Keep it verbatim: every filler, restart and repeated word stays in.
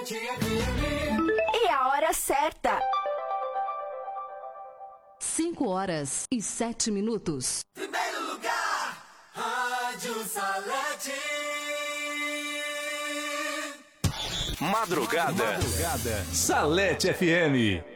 E a hora certa. Cinco horas e sete minutos. Primeiro lugar, Rádio Salete. Madrugada. Madrugada. Salete F M.